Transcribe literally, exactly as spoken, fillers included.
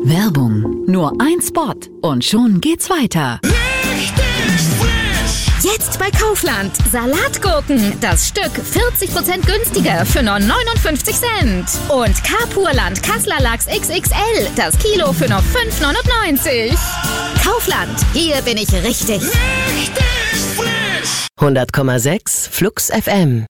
Werbung. Nur ein Spot und schon geht's weiter. Jetzt bei Kaufland. Salatgurken. Das Stück vierzig Prozent günstiger für nur neunundfünfzig Cent. Und Carpurland Kassler Lachs X X L. Das Kilo für nur fünf neunundneunzig. Kaufland. Hier bin ich richtig. Richtig frisch. hundert Komma sechs Flux F M.